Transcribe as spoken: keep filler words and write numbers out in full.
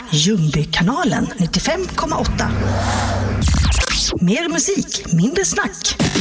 Ljungbykanalen nittiofem komma åtta. Mer musik, mindre snack.